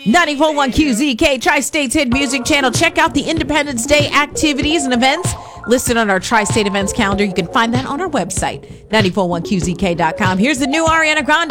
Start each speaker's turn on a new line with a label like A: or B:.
A: 94.1 QZK, Tri-State's hit music channel. Check out the Independence Day activities and events listed on our Tri-State events calendar. You can find that on our website, 94.1QZK.com. Here's the new Ariana Grande.